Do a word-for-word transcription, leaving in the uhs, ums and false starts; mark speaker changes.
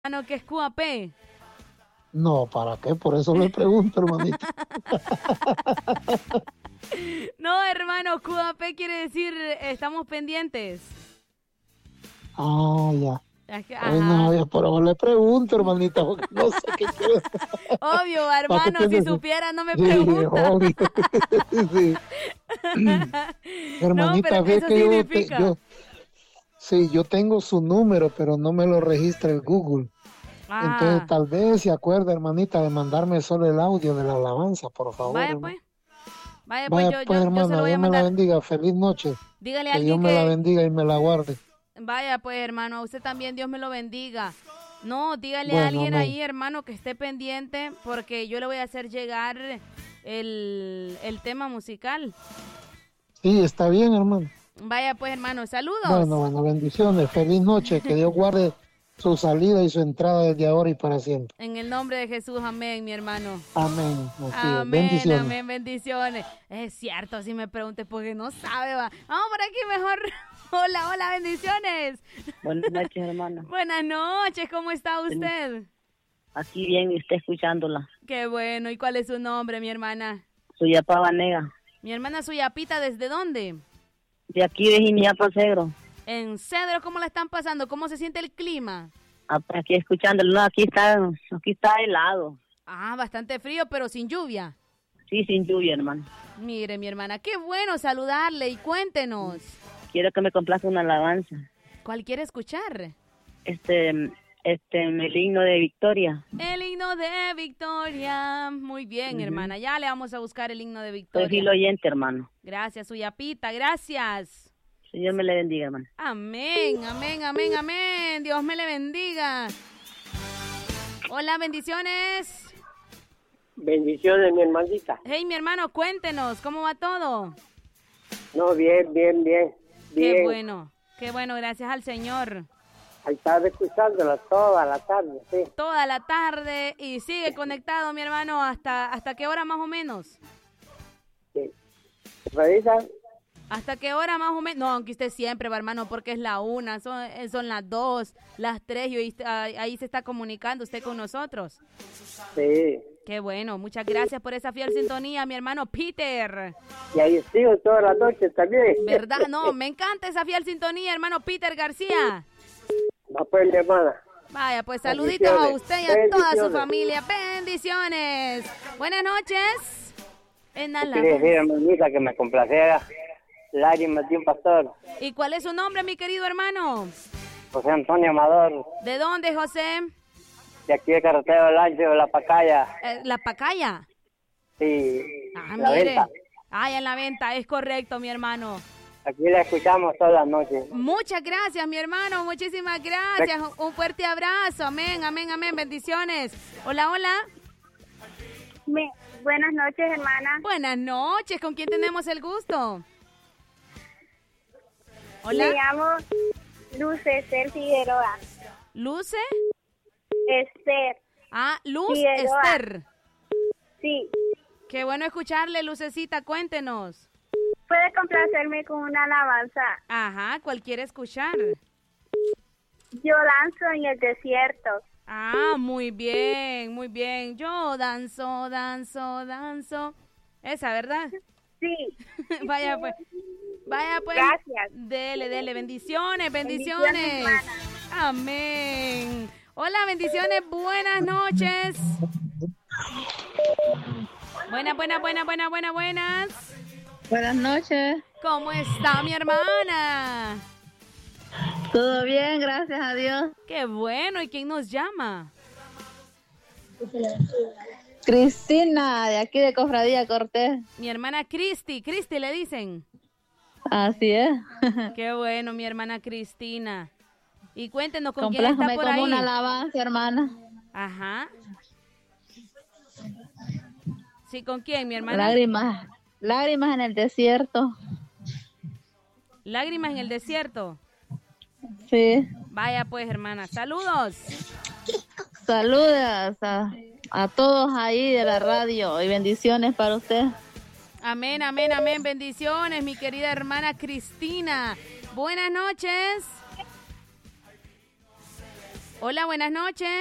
Speaker 1: hermano, que es Q A P?
Speaker 2: No, ¿para qué? Por eso le pregunto, hermanito.
Speaker 1: No, hermano, Q A P quiere decir eh, estamos pendientes.
Speaker 2: Ah, ya.
Speaker 1: Es que,
Speaker 2: Ay, no,
Speaker 1: ajá.
Speaker 2: yo pero le pregunto, hermanita, porque no sé qué quiere.
Speaker 1: Obvio,
Speaker 2: ¿Para qué
Speaker 1: hermano, si
Speaker 2: tiene?
Speaker 1: supiera no me
Speaker 2: Sí,
Speaker 1: pregunta.
Speaker 2: obvio. Sí.
Speaker 1: No, pero
Speaker 2: Hermanita,
Speaker 1: ¿qué
Speaker 2: ve
Speaker 1: eso
Speaker 2: que yo, te-
Speaker 1: significa?
Speaker 2: yo, sí, yo tengo su número, pero no me lo registra el Google. Entonces,
Speaker 1: Ah,
Speaker 2: tal vez se acuerda, hermanita, de mandarme solo el audio de la alabanza, por favor,
Speaker 1: vaya
Speaker 2: hermano.
Speaker 1: pues, vaya pues,
Speaker 2: Vaya
Speaker 1: yo,
Speaker 2: pues,
Speaker 1: yo, yo se lo
Speaker 2: hermana,
Speaker 1: voy a
Speaker 2: Dios me la
Speaker 1: mandar.
Speaker 2: bendiga. Feliz noche.
Speaker 1: Dígale a
Speaker 2: Que Dios
Speaker 1: alguien
Speaker 2: me la
Speaker 1: que,
Speaker 2: bendiga y me la guarde.
Speaker 1: vaya pues, hermano, a usted también Dios me lo bendiga. No, dígale a
Speaker 2: Bueno,
Speaker 1: alguien
Speaker 2: amén.
Speaker 1: ahí, hermano, que esté pendiente porque yo le voy a hacer llegar el, el tema musical.
Speaker 2: Sí, está bien, hermano.
Speaker 1: Vaya pues, hermano, saludos.
Speaker 2: Bueno, bueno, bendiciones. Feliz noche. Que Dios guarde su salida y su entrada desde ahora y para siempre.
Speaker 1: En el nombre de Jesús, amén, mi hermano.
Speaker 2: Amén. Así es.
Speaker 1: Amén,
Speaker 2: Bendiciones.
Speaker 1: amén, bendiciones. Es cierto, si me preguntes porque no sabe, va. Vamos por aquí mejor. Hola, hola, bendiciones.
Speaker 3: Buenas noches, hermana.
Speaker 1: Buenas noches, ¿cómo está usted?
Speaker 3: Aquí bien, y usted escuchándola.
Speaker 1: Qué bueno, ¿y cuál es su nombre, mi hermana?
Speaker 3: Soy Yapa Vanega,
Speaker 1: Mi hermana Suyapita, ¿desde dónde?
Speaker 3: de aquí de Jiniapa Cedro.
Speaker 1: En Cedro, ¿cómo la están pasando? ¿Cómo se siente el clima?
Speaker 3: Ah, pues aquí escuchándolo. No, aquí está, aquí está helado.
Speaker 1: Ah, bastante frío, pero sin lluvia.
Speaker 3: Sí, sin lluvia, hermano.
Speaker 1: Mire, mi hermana, qué bueno saludarle y cuéntenos.
Speaker 3: Quiero que me complazca una alabanza.
Speaker 1: ¿Cuál quiere escuchar?
Speaker 3: Este, este, el himno de Victoria.
Speaker 1: El himno de Victoria. Muy bien,
Speaker 3: Ujú.
Speaker 1: hermana. Ya le vamos a buscar el himno de
Speaker 3: Soy
Speaker 1: Victoria.
Speaker 3: fiel oyente, hermano.
Speaker 1: Gracias, Suyapita. Gracias.
Speaker 3: Señor me le bendiga, hermano.
Speaker 1: Amén, amén, amén, amén. Dios me le bendiga. Hola, bendiciones.
Speaker 4: Bendiciones, mi hermanita.
Speaker 1: Hey, mi hermano, cuéntenos, ¿cómo va todo?
Speaker 4: No, bien, bien, bien.
Speaker 1: Qué
Speaker 4: bien.
Speaker 1: bueno, qué bueno, gracias al Señor.
Speaker 4: Ahí estaba escuchándola toda la tarde, sí.
Speaker 1: Toda la tarde y sigue conectado, mi hermano, hasta hasta qué hora más o menos.
Speaker 4: sí. Revisa,
Speaker 1: ¿Hasta qué hora más o menos? No, aunque usted siempre va, hermano, porque es la una, son, eh, son las dos, las tres, y ahí, ahí- ahí se está comunicando usted con nosotros.
Speaker 4: sí.
Speaker 1: Qué bueno, muchas gracias por esa fiel sintonía, mi hermano Peter.
Speaker 4: Y ahí sigo toda la noche también.
Speaker 1: ¿Verdad? No, me encanta esa fiel sintonía, hermano Peter García.
Speaker 4: Va pues, mi hermana.
Speaker 1: Vaya, pues saluditos a
Speaker 4: Bendiciones.
Speaker 1: usted y a toda su
Speaker 4: Bendiciones.
Speaker 1: familia. Bendiciones. Buenas noches. En
Speaker 4: Quería
Speaker 1: Alabanza.
Speaker 4: decir, hermanita, que me complaciera Lágrimas de un pastor,
Speaker 1: ¿Y cuál es su nombre, mi querido hermano?
Speaker 4: José Antonio Amador,
Speaker 1: ¿De dónde, José?
Speaker 4: de aquí de Carretero del Ancho de La Pacaya.
Speaker 1: Eh, La Pacaya.
Speaker 4: Sí,
Speaker 1: Ah,
Speaker 4: la
Speaker 1: mire.
Speaker 4: venta.
Speaker 1: Ah, en la venta, es correcto, mi hermano.
Speaker 4: Aquí la escuchamos todas las noches.
Speaker 1: Muchas gracias, mi hermano. Muchísimas gracias. Un fuerte abrazo. Amén, amén, amén. Bendiciones. Hola, hola.
Speaker 5: Me- buenas noches, hermana.
Speaker 1: Buenas noches. ¿Con quién tenemos el gusto?
Speaker 5: Me
Speaker 1: Hola.
Speaker 5: llamo Luz Esther Figueroa.
Speaker 1: ¿Luce?
Speaker 5: Esther,
Speaker 1: Ah, Luz
Speaker 5: Figueroa.
Speaker 1: Esther.
Speaker 5: sí.
Speaker 1: Qué bueno escucharle, Lucecita. Cuéntenos.
Speaker 5: ¿Puede complacerme con una alabanza?
Speaker 1: Ajá, ¿cuál quiere escuchar?
Speaker 5: Yo danzo en el desierto.
Speaker 1: Ah, muy bien, muy bien. Yo danzo, danzo, danzo. Esa, ¿verdad?
Speaker 5: Sí.
Speaker 1: Vaya pues. Vaya pues.
Speaker 5: Gracias.
Speaker 1: Dele, dele. Bendiciones, bendiciones.
Speaker 5: Bendiciones, hermana.
Speaker 1: Amén. Hola, bendiciones. Buenas noches. Buenas, buenas, buenas, buenas, buenas, buenas.
Speaker 6: Buenas noches.
Speaker 1: ¿Cómo está mi hermana?
Speaker 6: Todo bien, gracias a Dios.
Speaker 1: Qué bueno. ¿Y quién nos llama?
Speaker 6: Cristina, de aquí de Cofradía Cortés.
Speaker 1: Mi hermana Cristi. Cristi le dicen.
Speaker 6: Así es.
Speaker 1: Qué bueno, mi hermana Cristina. Y cuéntenos con quién está
Speaker 6: Complájame
Speaker 1: por
Speaker 6: como
Speaker 1: ahí.
Speaker 6: una alabanza, hermana.
Speaker 1: Ajá. Sí, ¿con quién, mi hermana?
Speaker 6: Lágrimas, lágrimas en el desierto.
Speaker 1: Lágrimas en el desierto.
Speaker 6: Sí.
Speaker 1: Vaya pues, hermana. Saludos.
Speaker 6: Saludos a, a todos ahí de la radio y bendiciones para usted.
Speaker 1: Amén, amén, amén. Bendiciones, mi querida hermana Cristina. Buenas noches. Hola, buenas noches.